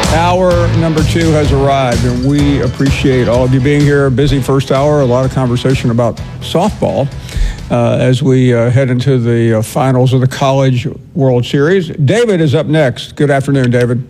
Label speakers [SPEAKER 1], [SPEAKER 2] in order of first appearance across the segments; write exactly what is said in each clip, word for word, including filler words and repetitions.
[SPEAKER 1] Hour number two has arrived, and we appreciate all of you being here. Busy first hour, a lot of conversation about softball uh, as we uh, head into the uh, finals of the College World Series. David is up next. Good afternoon, David.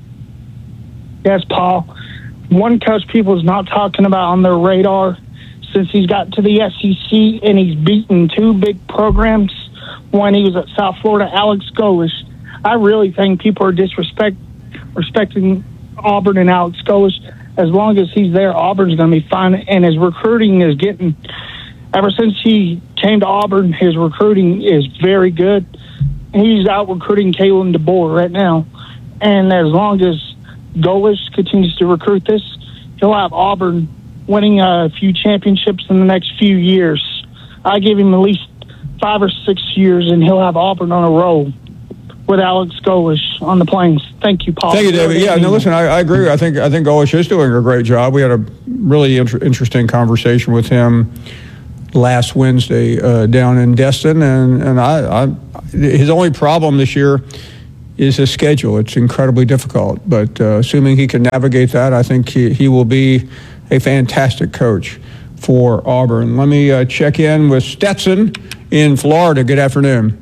[SPEAKER 2] Yes, Paul. One coach people is not talking about on their radar since he's got to the S E C and he's beaten two big programs when he was at South Florida, Alex Golesh. I really think people are disrespect respecting Auburn and Alex Golesh. As long as he's there, Auburn's going to be fine. And his recruiting is getting, ever since he came to Auburn, his recruiting is very good. He's out recruiting Kalen DeBoer right now. And as long as Golesh continues to recruit this, he'll have Auburn winning a few championships in the next few years. I give him at least five or six years, and he'll have Auburn on a roll with Alex Golesh on the Plains. Thank you, Paul.
[SPEAKER 1] Thank you, David. Yeah, no, listen, I, I agree. I think I think Golesh is doing a great job. We had a really inter- interesting conversation with him last Wednesday uh, down in Destin, and and I, I his only problem this year is his schedule. It's incredibly difficult, but uh, assuming he can navigate that, I think he, he will be a fantastic coach for Auburn. Let me uh, check in with Stetson in Florida. Good afternoon.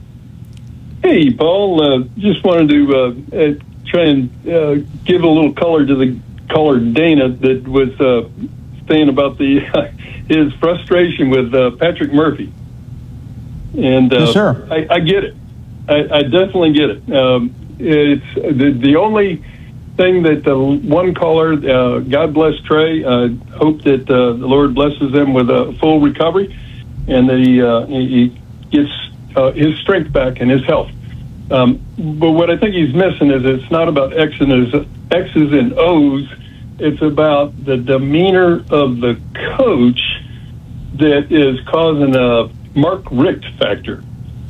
[SPEAKER 3] Hey, Paul. Uh, just wanted to uh, uh, try and uh, give a little color to the caller Dana that was uh, saying about the uh, his frustration with uh, Patrick Murphy. And uh,
[SPEAKER 1] yes, sir.
[SPEAKER 3] I, I get it. I, I definitely get it. Um, it's the, the only thing that the one caller, uh, God bless Trey, uh, hope that uh, the Lord blesses them with a full recovery and that he, uh, he gets uh, his strength back and his health. Um, but what I think he's missing is it's not about X's and, X's and O's. It's about the demeanor of the coach that is causing a Mark Richt factor.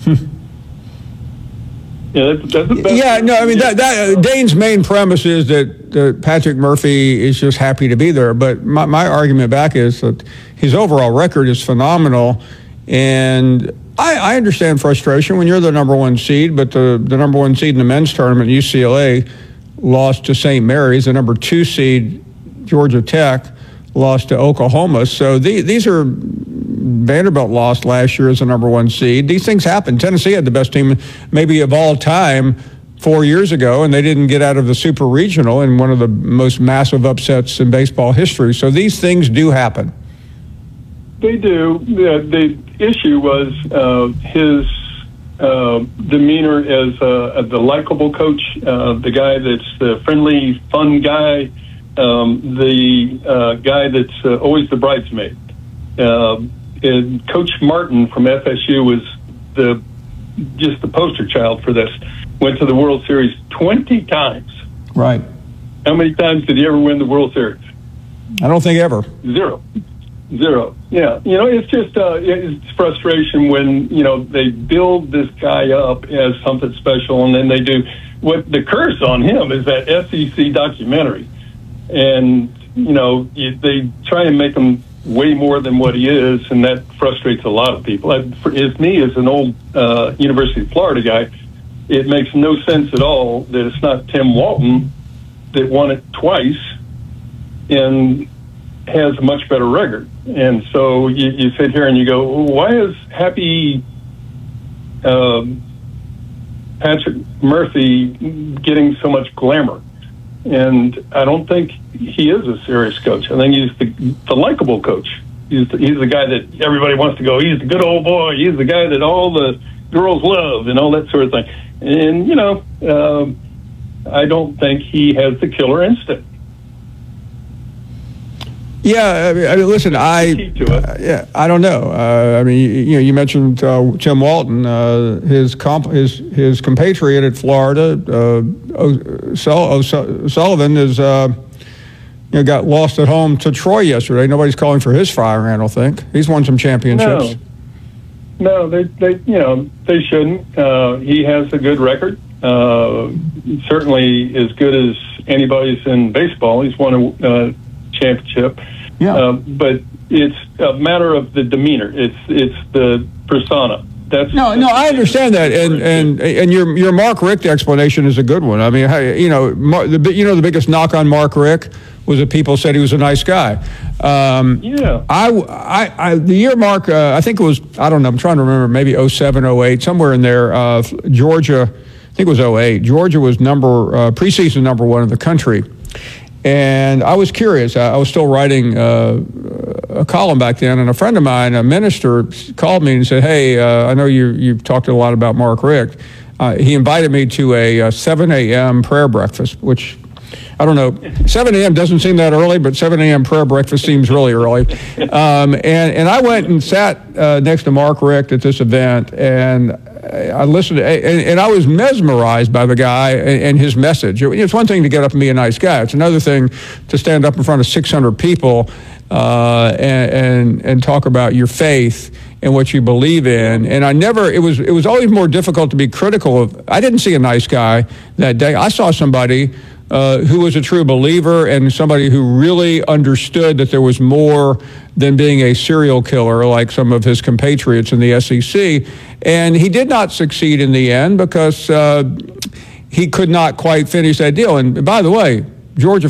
[SPEAKER 3] Yeah, that's, that's the best.
[SPEAKER 1] Yeah, no, I mean, that, that, uh, Dane's main premise is that uh, Patrick Murphy is just happy to be there. But my, my argument back is that his overall record is phenomenal. And I, I understand frustration when you're the number one seed, but the, the number one seed in the men's tournament, U C L A, lost to Saint Mary's. The number two seed, Georgia Tech, lost to Oklahoma. So the, these are Vanderbilt lost last year as the number one seed. These things happen. Tennessee had the best team maybe of all time four years ago, and they didn't get out of the Super Regional in one of the most massive upsets in baseball history. So these things do happen.
[SPEAKER 3] They do. The, the issue was uh, his uh, demeanor as uh, the likable coach, uh, the guy that's the friendly, fun guy, um, the uh, guy that's uh, always the bridesmaid. Uh, and Coach Martin from F S U was the just the poster child for this. Went to the World Series twenty times.
[SPEAKER 1] Right.
[SPEAKER 3] How many times did he ever win the World Series?
[SPEAKER 1] I don't think ever.
[SPEAKER 3] Zero. Zero. Yeah. You know, it's just uh, it's frustration when, you know, they build this guy up as something special and then they do. What the curse on him is that S E C documentary. And, you know, you, they try and make him way more than what he is, and that frustrates a lot of people. I, for, as me, as an old uh, University of Florida guy, it makes no sense at all that it's not Tim Walton that won it twice and has a much better record. And so you, you sit here and you go, well, why is Happy um, Patrick Murphy getting so much glamour? And I don't think he is a serious coach. I think he's the, the likable coach. He's the, he's the guy that everybody wants to go, he's the good old boy. He's the guy that all the girls love and all that sort of thing. And, you know, um, I don't think he has the killer instinct.
[SPEAKER 1] Yeah, I mean, I mean listen, I uh, yeah, I don't know. Uh, I mean, you, you know, you mentioned uh, Tim Walton, uh, his comp, his his compatriot at Florida, uh, O'Sullivan is uh, you know, got lost at home to Troy yesterday. Nobody's calling for his firing, I don't think. He's won some championships.
[SPEAKER 3] No, no, they they you know they shouldn't. Uh, he has a good record. Uh, certainly as good as anybody's in baseball. He's won a uh, championship. Yeah. Uh, but it's a matter of the demeanor. It's it's the persona. That's
[SPEAKER 1] No, no, I understand that, and and and your your Mark Richt explanation is a good one. I mean, hey, you know, Mar- the bi- you know the biggest knock on Mark Richt was that people said he was a nice guy. Um,
[SPEAKER 3] Yeah.
[SPEAKER 1] I, I, I, the year Mark, uh, I think it was, I don't know, I'm trying to remember, maybe oh seven, oh eight, somewhere in there. Uh, Georgia, I think it was oh eight. Georgia was number uh, preseason number one in the country. And I was curious. I, I was still writing uh, a column back then, and a friend of mine, a minister, called me and said, "Hey, uh, I know you you've talked a lot about Mark Richt." Uh, he invited me to a, a seven a.m. prayer breakfast, which I don't know, seven a.m. doesn't seem that early, but seven a.m. prayer breakfast seems really early. Um, and and I went and sat uh, next to Mark Richt at this event, and I listened to, and, and I was mesmerized by the guy and, and his message. It's one thing to get up and be a nice guy. It's another thing to stand up in front of six hundred people uh, and, and and talk about your faith and what you believe in. And I never, it was it was always more difficult to be critical of. I didn't see a nice guy that day. I saw somebody Uh, who was a true believer and somebody who really understood that there was more than being a serial killer like some of his compatriots in the S E C. And he did not succeed in the end because uh, he could not quite finish that deal. And by the way, Georgia